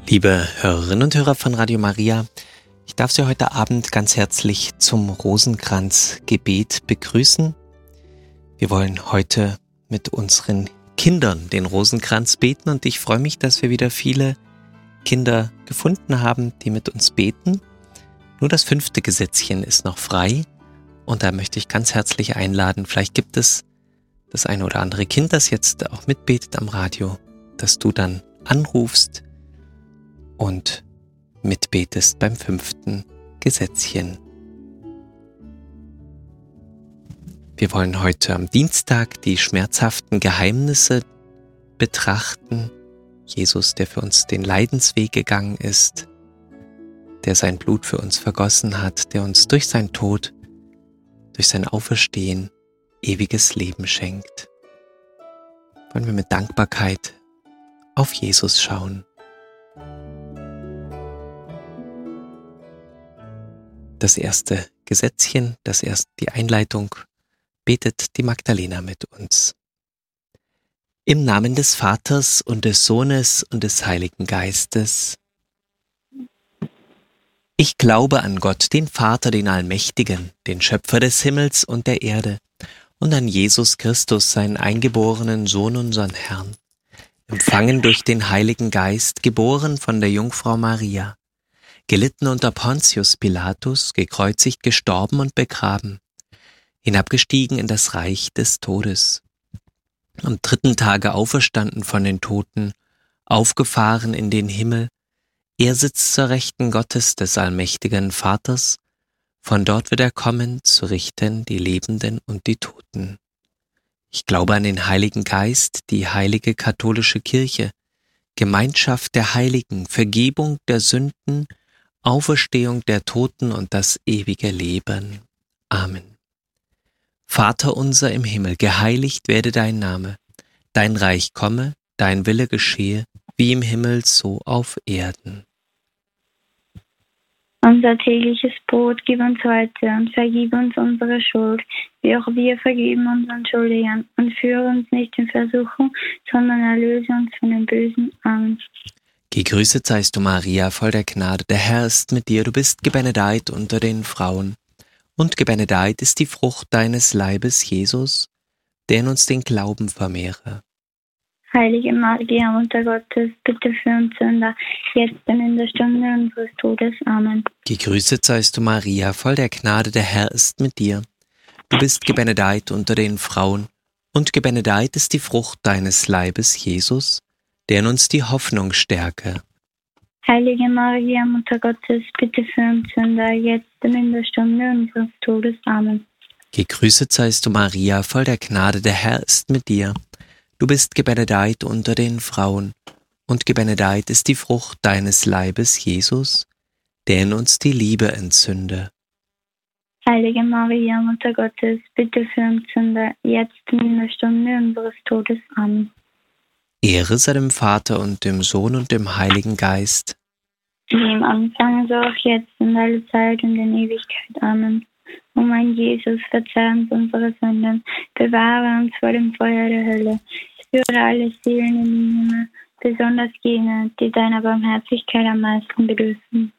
Liebe Hörerinnen und Hörer von Radio Maria, ich darf Sie heute Abend ganz herzlich zum Rosenkranzgebet begrüßen. Wir wollen heute mit unseren Kindern den Rosenkranz beten und ich freue mich, dass wir wieder viele Kinder gefunden haben, die mit uns beten. Nur das 5. Gesetzchen ist noch frei und da möchte ich ganz herzlich einladen. Vielleicht gibt es das eine oder andere Kind, das jetzt auch mitbetet am Radio, dass du dann anrufst und mitbetest beim 5. Gesetzchen. Wir wollen heute am Dienstag die schmerzhaften Geheimnisse betrachten. Jesus, der für uns den Leidensweg gegangen ist, der sein Blut für uns vergossen hat, der uns durch seinen Tod, durch sein Auferstehen ewiges Leben schenkt. Wollen wir mit Dankbarkeit auf Jesus schauen. Das 1. Gesetzchen, die Einleitung, betet die Magdalena mit uns. Im Namen des Vaters und des Sohnes und des Heiligen Geistes. Ich glaube an Gott, den Vater, den Allmächtigen, den Schöpfer des Himmels und der Erde, und an Jesus Christus, seinen eingeborenen Sohn, unseren Herrn, empfangen durch den Heiligen Geist, geboren von der Jungfrau Maria, gelitten unter Pontius Pilatus, gekreuzigt, gestorben und begraben, hinabgestiegen in das Reich des Todes, am 3. Tage auferstanden von den Toten, aufgefahren in den Himmel, er sitzt zur Rechten Gottes des allmächtigen Vaters, von dort wird er kommen, zu richten die Lebenden und die Toten. Ich glaube an den Heiligen Geist, die heilige katholische Kirche, Gemeinschaft der Heiligen, Vergebung der Sünden, Auferstehung der Toten und das ewige Leben. Amen. Vater unser im Himmel, geheiligt werde dein Name. Dein Reich komme, dein Wille geschehe, wie im Himmel so auf Erden. Unser tägliches Brot gib uns heute und vergib uns unsere Schuld, wie auch wir vergeben unseren Schuldigern. Und führe uns nicht in Versuchung, sondern erlöse uns von dem Bösen. Amen. Gegrüßet seist du, Maria, voll der Gnade, der Herr ist mit dir, du bist gebenedeit unter den Frauen, und gebenedeit ist die Frucht deines Leibes, Jesus, der in uns den Glauben vermehre. Heilige Maria, Mutter Gottes, bitte für uns Sünder, jetzt und in der Stunde unseres Todes. Amen. Gegrüßet seist du, Maria, voll der Gnade, der Herr ist mit dir, du bist gebenedeit unter den Frauen, und gebenedeit ist die Frucht deines Leibes, Jesus, der in uns die Hoffnung stärke. Heilige Maria, Mutter Gottes, bitte für uns Sünder, jetzt und in der Stunde unseres Todes. Amen. Gegrüßet seist du, Maria, voll der Gnade, der Herr ist mit dir. Du bist gebenedeit unter den Frauen, und gebenedeit ist die Frucht deines Leibes, Jesus, der in uns die Liebe entzünde. Heilige Maria, Mutter Gottes, bitte für uns Sünder, jetzt und in der Stunde unseres Todes. Amen. Ehre sei dem Vater und dem Sohn und dem Heiligen Geist. Wie im Anfang, so auch jetzt und alle Zeit und in Ewigkeit. Amen. O mein Jesus, verzeih uns unsere Sünden, bewahre uns vor dem Feuer der Hölle, führe alle Seelen in den Himmel, besonders jene, die deiner Barmherzigkeit am meisten bedürfen.